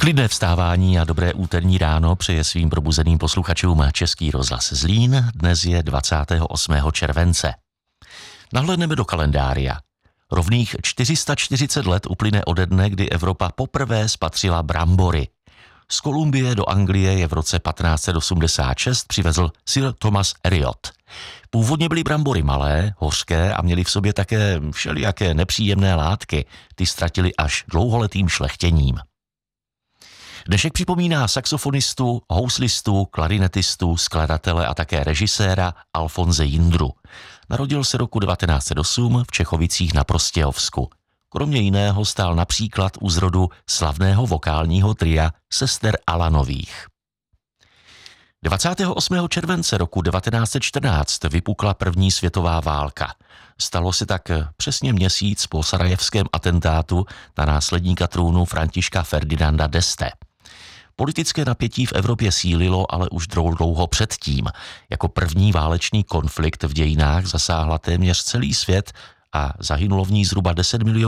Klidné vstávání a dobré úterní ráno přeje svým probuzeným posluchačům Český rozhlas Zlín. Dnes je 28. července. Nahlédneme do kalendária. Rovných 440 let uplyne ode dne, kdy Evropa poprvé spatřila brambory. Z Kolumbie do Anglie je v roce 1586 přivezl Sir Thomas Eliot. Původně byly brambory malé, hořké a měly v sobě také všelijaké nepříjemné látky. Ty ztratili až dlouholetým šlechtěním. Dnešek připomíná saxofonistu, houslistu, klarinetistu, skladatele a také režiséra Alfonse Jindru. Narodil se roku 1908 v Čechovicích na Prostějovsku. Kromě jiného stál například u zrodu slavného vokálního tria sester Alanových. 28. července roku 1914 vypukla první světová válka. Stalo se tak přesně měsíc po sarajevském atentátu na následníka trůnu Františka Ferdinanda d'Este. Politické napětí v Evropě sílilo, ale už dlouho předtím. Jako první válečný konflikt v dějinách zasáhla téměř celý svět a zahynulo v ní zhruba 10 milionů